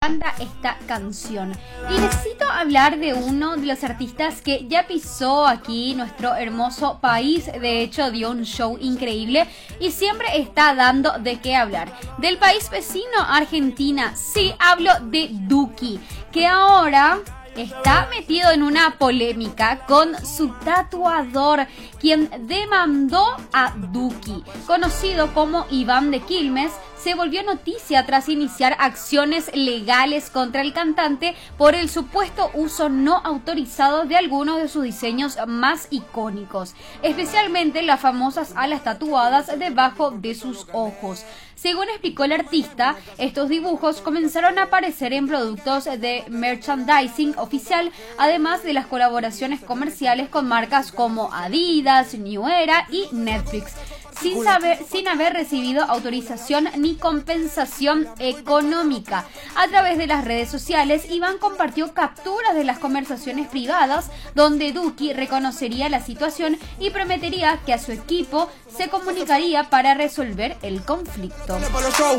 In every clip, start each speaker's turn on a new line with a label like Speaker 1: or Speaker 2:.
Speaker 1: encanta esta canción. Y necesito hablar de uno de los artistas que ya pisó aquí nuestro hermoso país. De hecho, dio un show increíble y siempre está dando de qué hablar. Del país vecino, Argentina. Sí, hablo de Duki, que ahora está metido en una polémica con su tatuador, quien demandó a Duki, conocido como Iván de Quilmes. Se volvió noticia tras iniciar acciones legales contra el cantante por el supuesto uso no autorizado de algunos de sus diseños más icónicos, especialmente las famosas alas tatuadas debajo de sus ojos. Según explicó el artista, estos dibujos comenzaron a aparecer en productos de merchandising oficial, además de las colaboraciones comerciales con marcas como Adidas, New Era y Netflix, sin haber recibido autorización ni compensación económica. A través de las redes sociales, Iván compartió capturas de las conversaciones privadas donde Duki reconocería la situación y prometería que a su equipo se comunicaría para resolver el conflicto. La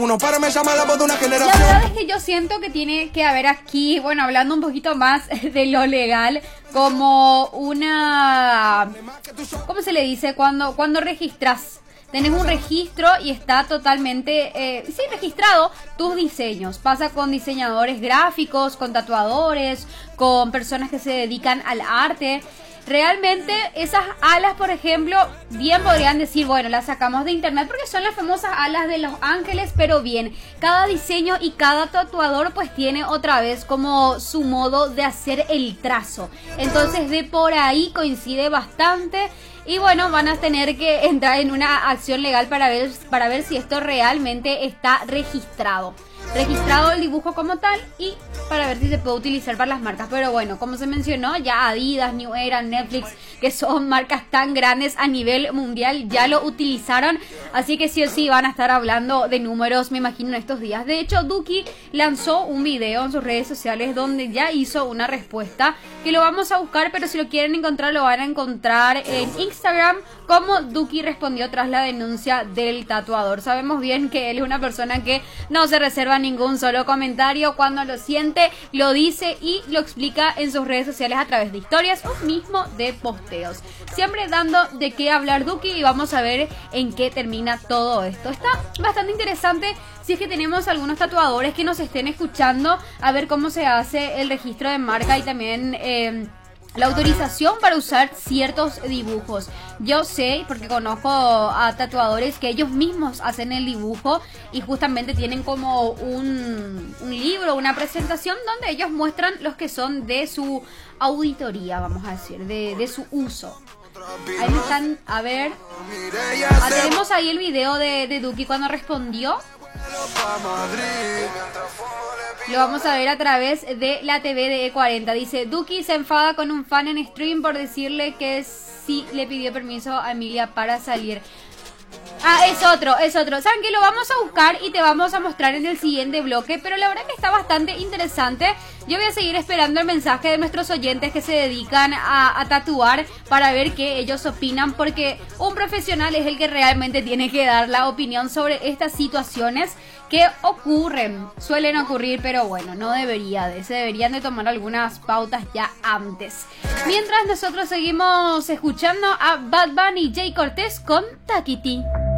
Speaker 1: verdad es que yo siento que tiene que haber aquí, bueno, hablando un poquito más de lo legal, como una... ¿Cómo se le dice? Cuando registras. Tenés un registro y está totalmente, registrado tus diseños. Pasa con diseñadores gráficos, con tatuadores, con personas que se dedican al arte. Realmente esas alas, por ejemplo, bien podrían decir, bueno, las sacamos de internet porque son las famosas alas de los ángeles, pero bien, cada diseño y cada tatuador pues tiene otra vez como su modo de hacer el trazo. Entonces de por ahí coincide bastante. Y bueno, van a tener que entrar en una acción legal para ver si esto realmente está registrado el dibujo como tal y para ver si se puede utilizar para las marcas. Pero bueno, como se mencionó, ya Adidas, New Era, Netflix, que son marcas tan grandes a nivel mundial, ya lo utilizaron, así que sí o sí van a estar hablando de números, me imagino, en estos días. De hecho, Duki lanzó un video en sus redes sociales donde ya hizo una respuesta, que lo vamos a buscar, pero si lo quieren encontrar, lo van a encontrar en Instagram, como Duki respondió tras la denuncia del tatuador. Sabemos bien que él es una persona que no se reserva ningún solo comentario, cuando lo siente, lo dice y lo explica en sus redes sociales a través de historias o mismo de posteos. Siempre dando de qué hablar Duki y vamos a ver en qué termina todo esto. Está bastante interesante. Si es que tenemos algunos tatuadores que nos estén escuchando, a ver cómo se hace el registro de marca y también la autorización para usar ciertos dibujos. Yo sé, porque conozco a tatuadores que ellos mismos hacen el dibujo y justamente tienen como un libro, una presentación donde ellos muestran los que son de su auditoría, vamos a decir, de su uso. Ahí me están, a ver, tenemos ahí el video de Duki cuando respondió. Lo vamos a ver a través de la TV de E40. Dice: Duki se enfada con un fan en stream por decirle que sí le pidió permiso a Emilia para salir. Ah, es otro. Saben que lo vamos a buscar y te vamos a mostrar en el siguiente bloque, pero la verdad que está bastante interesante. Yo voy a seguir esperando el mensaje de nuestros oyentes que se dedican a tatuar para ver qué ellos opinan, porque un profesional es el que realmente tiene que dar la opinión sobre estas situaciones que suelen ocurrir, pero bueno, se deberían de tomar algunas pautas ya antes. Mientras nosotros seguimos escuchando a Bad Bunny y Jay Cortés con Taquiti.